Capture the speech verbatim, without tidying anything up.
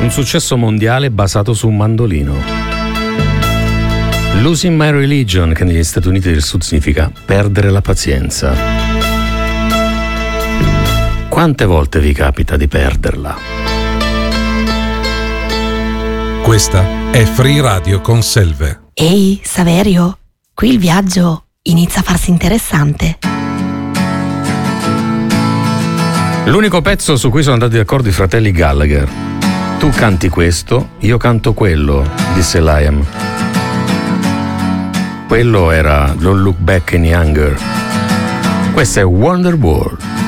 Un successo mondiale basato su un mandolino. Losing My Religion, che negli Stati Uniti del Sud significa perdere la pazienza. Quante volte vi capita di perderla? Questa è Free Radio con Selve. Ehi, Saverio, qui il viaggio inizia a farsi interessante. L'unico pezzo su cui sono andati d'accordo i fratelli Gallagher. Tu canti questo, io canto quello, disse Liam. Quello era Don't Look Back Any Younger. Questo è Wonderworld.